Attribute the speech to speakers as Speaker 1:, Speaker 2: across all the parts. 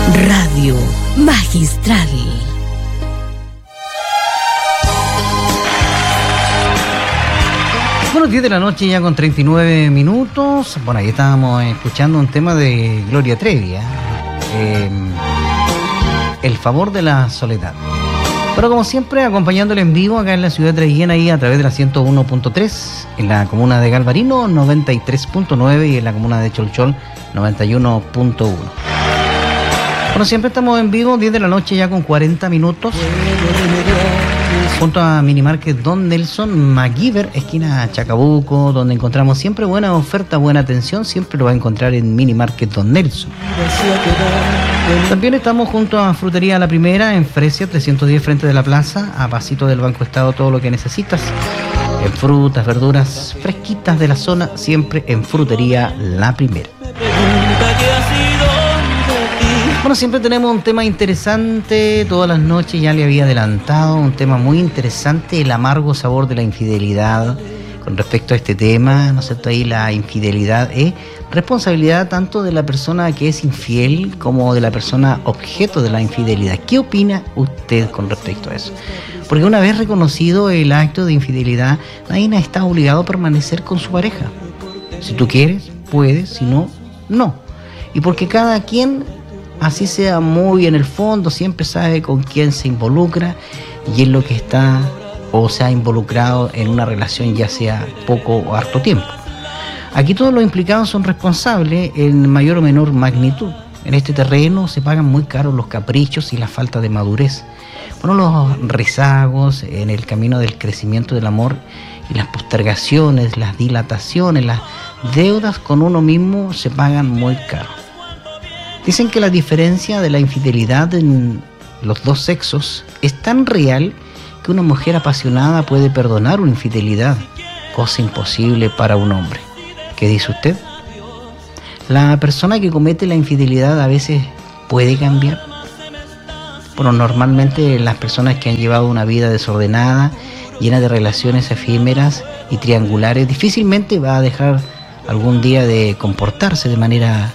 Speaker 1: Radio Magistral.
Speaker 2: Bueno, 10 de la noche ya con 39 minutos. Bueno, ahí estábamos escuchando un tema de Gloria Trevi, El favor de la soledad. Pero como siempre, acompañándole en vivo acá en la ciudad de Traiguén, ahí a través de la 101.3, en la comuna de Galvarino 93.9 y en la comuna de Cholchol 91.1. Bueno, siempre estamos en vivo, 10 de la noche ya con 40 minutos. Junto a Minimarket Don Nelson, MacGyver, esquina Chacabuco, donde encontramos siempre buena oferta, buena atención, siempre lo va a encontrar en Minimarket Don Nelson. También estamos junto a Frutería La Primera, en Fresia 310 frente de la plaza, a pasito del Banco Estado, todo lo que necesitas. En frutas, verduras fresquitas de la zona, siempre en Frutería La Primera. Bueno, siempre tenemos un tema interesante, todas las noches ya le había adelantado, un tema muy interesante, el amargo sabor de la infidelidad. Con respecto a este tema, ¿no es cierto? Ahí la infidelidad es responsabilidad tanto de la persona que es infiel como de la persona objeto de la infidelidad. ¿Qué opina usted con respecto a eso? Porque una vez reconocido el acto de infidelidad, nadie está obligado a permanecer con su pareja. Si tú quieres, puedes, si no, no. Y porque cada quien, así sea muy en el fondo, siempre sabe con quién se involucra y en lo que está o se ha involucrado en una relación, ya sea poco o harto tiempo. Aquí todos los implicados son responsables en mayor o menor magnitud. En este terreno se pagan muy caros los caprichos y la falta de madurez. Bueno, los rezagos en el camino del crecimiento del amor y las postergaciones, las dilataciones, las deudas con uno mismo se pagan muy caro. Dicen que la diferencia de la infidelidad en los dos sexos es tan real que una mujer apasionada puede perdonar una infidelidad, cosa imposible para un hombre. ¿Qué dice usted? ¿La persona que comete la infidelidad a veces puede cambiar? Bueno, normalmente las personas que han llevado una vida desordenada, llena de relaciones efímeras y triangulares, difícilmente va a dejar algún día de comportarse de manera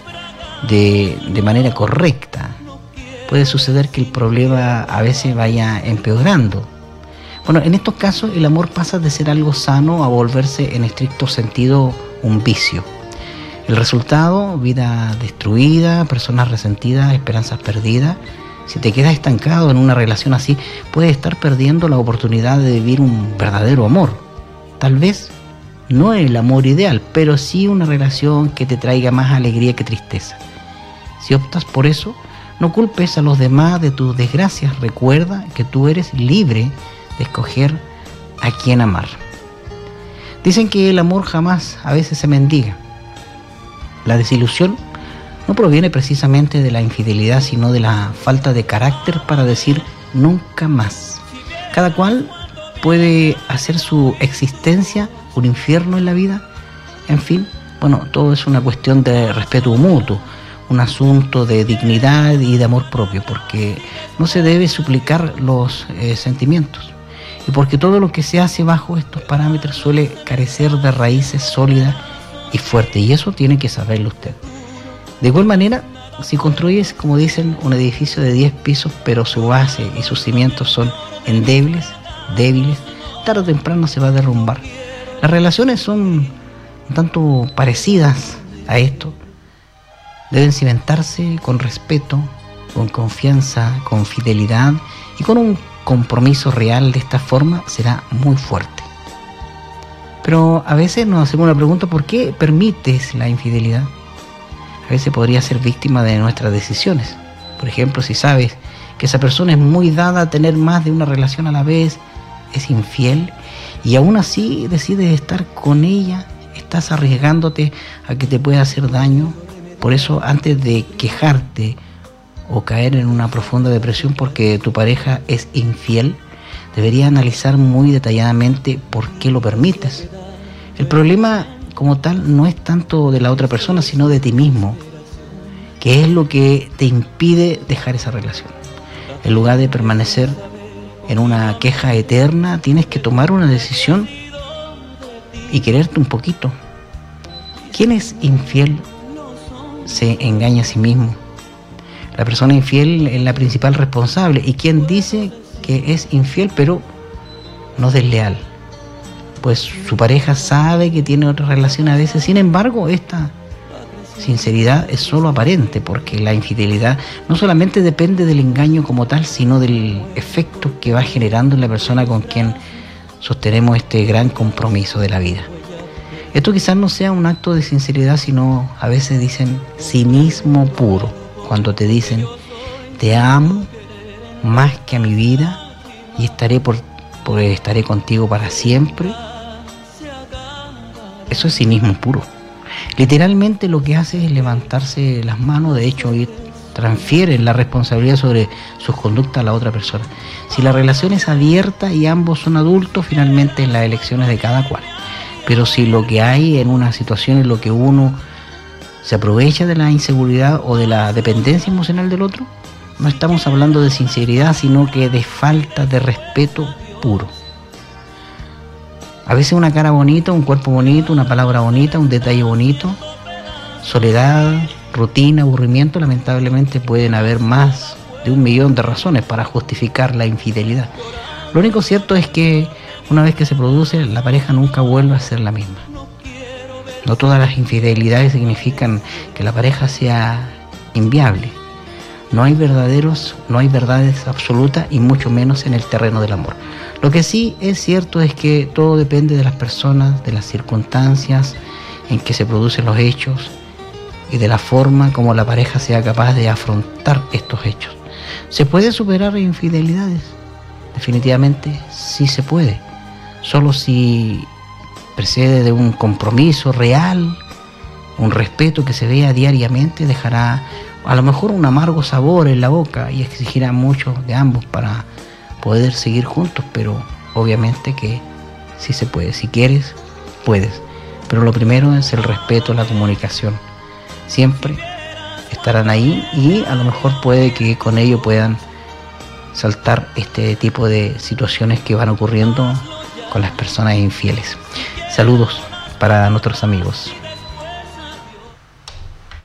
Speaker 2: correcta. Puede suceder que el problema a veces vaya empeorando. Bueno, en estos casos el amor pasa de ser algo sano a volverse en estricto sentido un vicio. El resultado, vida destruida, personas resentidas, esperanzas perdidas. Si te quedas estancado en una relación así, puedes estar perdiendo la oportunidad de vivir un verdadero amor. Tal vez no el amor ideal, pero sí una relación que te traiga más alegría que tristeza. Si optas por eso, no culpes a los demás de tus desgracias. Recuerda que tú eres libre de escoger a quién amar. Dicen que el amor jamás a veces se mendiga. La desilusión no proviene precisamente de la infidelidad, sino de la falta de carácter para decir nunca más. Cada cual puede hacer su existencia un infierno en la vida. En fin, bueno, todo es una cuestión de respeto mutuo, un asunto de dignidad y de amor propio, porque no se debe suplicar los sentimientos, y porque todo lo que se hace bajo estos parámetros suele carecer de raíces sólidas y fuertes, y eso tiene que saberlo usted. De igual manera, si construyes, como dicen, un edificio de 10 pisos, pero su base y sus cimientos son endebles, débiles, tarde o temprano se va a derrumbar. Las relaciones son un tanto parecidas a esto. Deben cimentarse con respeto, con confianza, con fidelidad y con un compromiso real. De esta forma será muy fuerte. Pero a veces nos hacemos una pregunta: ¿por qué permites la infidelidad? A veces podría ser víctima de nuestras decisiones. Por ejemplo, si sabes que esa persona es muy dada a tener más de una relación a la vez, es infiel, y aún así decides estar con ella, estás arriesgándote a que te pueda hacer daño. Por eso, antes de quejarte o caer en una profunda depresión porque tu pareja es infiel, deberías analizar muy detalladamente por qué lo permites. El problema como tal no es tanto de la otra persona, sino de ti mismo, que es lo que te impide dejar esa relación. En lugar de permanecer en una queja eterna, tienes que tomar una decisión y quererte un poquito. ¿Quién es infiel se engaña a sí mismo. La persona infiel es la principal responsable. ¿Y quién dice que es infiel pero no desleal? Pues su pareja sabe que tiene otra relación a veces. Sin embargo, esta sinceridad es solo aparente, porque la infidelidad no solamente depende del engaño como tal, sino del efecto que va generando en la persona con quien sostenemos este gran compromiso de la vida. Esto quizás no sea un acto de sinceridad, sino a veces dicen cinismo puro, cuando te dicen te amo más que a mi vida y estaré contigo para siempre. Eso es cinismo puro. Literalmente lo que hace es levantarse las manos, de hecho transfieren la responsabilidad sobre sus conductas a la otra persona. Si la relación es abierta y ambos son adultos, finalmente en las elecciones de cada cual. Pero si lo que hay en una situación es lo que uno se aprovecha de la inseguridad o de la dependencia emocional del otro, no estamos hablando de sinceridad, sino que de falta de respeto puro. A veces una cara bonita, un cuerpo bonito, una palabra bonita, un detalle bonito, soledad, rutina, aburrimiento, lamentablemente pueden haber más de 1 millón de razones para justificar la infidelidad. Lo único cierto es que una vez que se produce, la pareja nunca vuelve a ser la misma. No todas las infidelidades significan que la pareja sea inviable. No hay verdades absolutas y mucho menos en el terreno del amor. Lo que sí es cierto es que todo depende de las personas, de las circunstancias en que se producen los hechos y de la forma como la pareja sea capaz de afrontar estos hechos. ¿Se puede superar infidelidades? Definitivamente sí se puede. Solo si precede de un compromiso real, un respeto que se vea diariamente, dejará a lo mejor un amargo sabor en la boca y exigirá mucho de ambos para poder seguir juntos, pero obviamente que sí se puede. Si quieres, puedes. Pero lo primero es el respeto, la comunicación. Siempre estarán ahí y a lo mejor puede que con ello puedan saltar este tipo de situaciones que van ocurriendo con las personas infieles. Saludos para nuestros amigos.